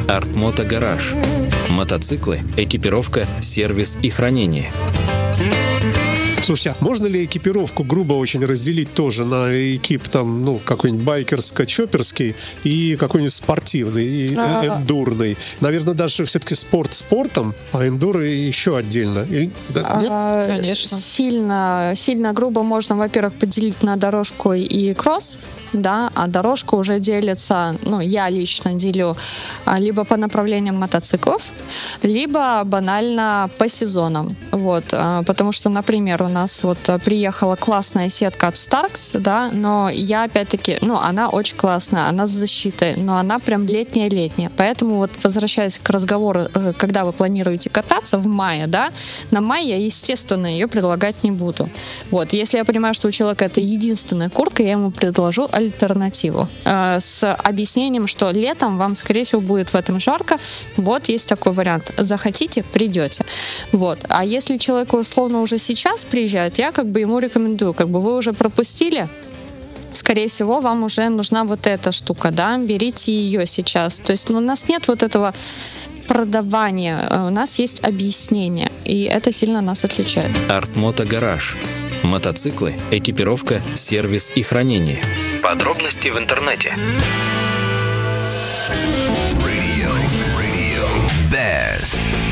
Артмото Гараж. Мотоциклы, экипировка, сервис и хранение. Слушайте, а можно ли экипировку грубо очень разделить тоже на экип там, какой-нибудь байкерско-чоперский и какой-нибудь спортивный, и эндурный? Наверное, даже все-таки спорт спортом, а эндуро еще отдельно. Нет? Конечно. Сильно грубо можно, во-первых, поделить на дорожку и кросс. Да, а дорожка уже делится, я лично делю либо по направлениям мотоциклов, либо банально по сезонам. Вот, потому что, например, у нас приехала классная сетка от Starks, да, но я опять-таки, она очень классная, она с защитой, но она прям летняя-летняя. Поэтому возвращаясь к разговору, когда вы планируете кататься в мае, да, на май я, естественно, ее предлагать не буду. Вот, если я понимаю, что у человека это единственная куртка, я ему предложу альтернативу с объяснением, что летом вам, скорее всего, будет в этом жарко. Вот есть такой вариант. Захотите, придете. Вот. А если человеку условно уже сейчас приезжает, я ему рекомендую, вы уже пропустили, скорее всего, вам уже нужна вот эта штука, да, берите ее сейчас. То есть у нас нет этого продавания, у нас есть объяснение, и это сильно нас отличает. Артмото Гараж. Мотоциклы, экипировка, сервис и хранение. Подробности в интернете. Radio Best.